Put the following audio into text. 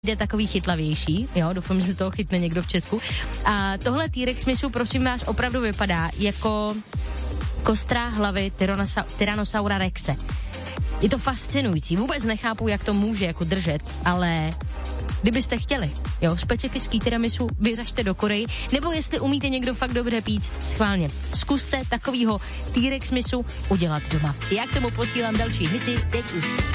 je takový chytlavější, jo, doufám, že se toho chytne někdo v Česku. A tohle T-Rex misu, prosím vás, opravdu vypadá jako kostrá hlavy Tyrannosaura Rexe. Je to fascinující, vůbec nechápu, jak to může jako držet, ale kdybyste chtěli, jo, specifický tiramisu vyražte do Koreji, nebo jestli umíte někdo fakt dobře pít, schválně, zkuste takovýho T-Rex misu udělat doma. Já k tomu posílám další hity teď už.